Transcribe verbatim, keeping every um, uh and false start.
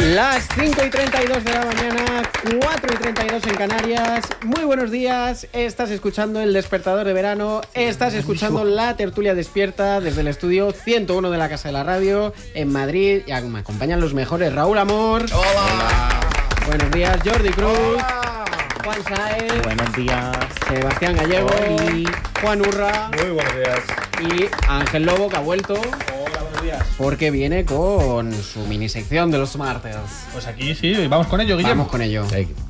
Las cinco y treinta y dos de la mañana, cuatro y treinta y dos en Canarias. Muy buenos días, estás escuchando El Despertador de Verano, estás escuchando La Tertulia Despierta desde el estudio ciento uno de la Casa de la Radio en Madrid. Y me acompañan los mejores: Raúl Amor. Hola. Hola. Buenos días, Jordi Cruz. Hola. Juan Saez. Buenos días. Sebastián Gallego. Hola. Juan Urra. Muy buenos días. Y Ángel Lobo, que ha vuelto. Hola, buenos días. Porque viene con su mini sección de los martes. Pues aquí sí, vamos con ello, Guillermo. Vamos con ello. Sí.